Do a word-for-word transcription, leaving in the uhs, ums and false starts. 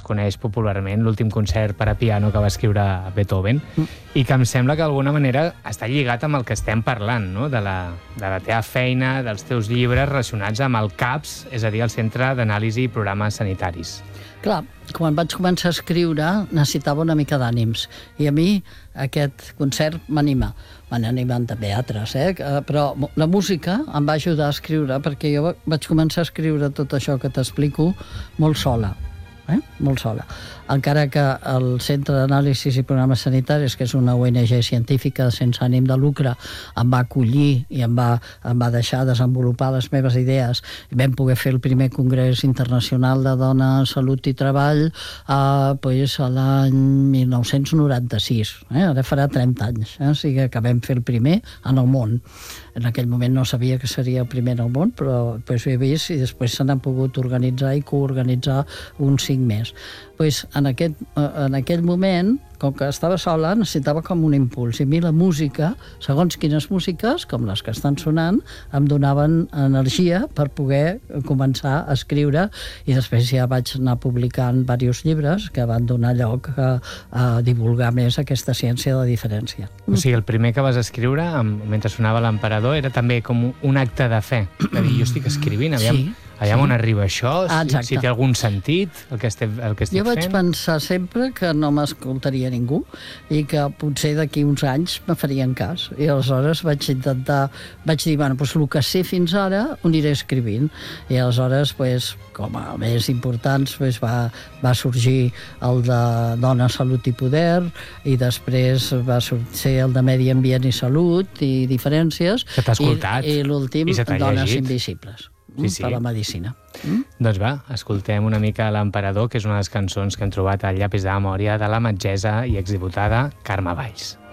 coneix popularment, l'últim concert per a piano que va escriure Beethoven, mm. i que em sembla que d'alguna manera està lligat amb el que estem parlant, no? de, la, de la teva feina, dels teus llibres relacionats amb el CAPS, és a dir, el Centre d'Anàlisi i Programes Sanitaris. Clar, quan vaig començar a escriure necessitava una mica d'ànims, i a mi aquest concert m'anima. Me n'animen també altres, eh? Però la música em va ajudar a escriure, perquè jo vaig començar a escriure tot això que t'explico molt sola. Eh? Molt sola. Encara que el Centre d'Anàlisis i Programes Sanitaris, que és una O N G científica sense ànim de lucre, em va acollir i em va, em va deixar desenvolupar les meves idees, i vam poder fer el primer Congrés Internacional de Dona, Salut i Treball eh, pues, a l'any mil nou-cents noranta-sis. Eh? Ara farà trenta anys. Eh? O sigui que vam fer el primer en el món. En aquell moment no sabia que seria el primer en el món, però pues, ho he vist, i després se n'han pogut organitzar i coorganitzar uns cinc més. Pues, en, aquest, en aquell moment, com que estava sola, necessitava com un impuls. I a mi la música, segons quines músiques, com les que estan sonant, em donaven energia per poder començar a escriure, i després ja vaig anar publicant diversos llibres que van donar lloc a, a divulgar més aquesta ciència de la diferència. O sigui, el primer que vas escriure, mentre sonava l'Emperador, era també com un acte de fe. De dir, jo estic escrivint, aviam... Sí. Allà on arriba això, si, si té algun sentit el que estic, el que estic fent. Jo vaig fent. pensar sempre que no m'escoltaria ningú i que potser d'aquí uns anys me farien cas. I aleshores vaig intentar, vaig dir, bueno, doncs el que sé fins ara ho aniré escrivint. I aleshores, pues, com a més importants, pues, va, va sorgir el de Dona, Salut i Poder, i després va sorgir el de Medi Ambient i Salut i Diferències. Se t'ha escoltat. I, i l'últim, Dones llegit. Invisibles. Sí, sí. Per la medicina. Mm? Doncs va, escoltem una mica l'Emperador, que és una de les cançons que hem trobat al llapis de memòria de la metgessa i exdiputada Carme Valls.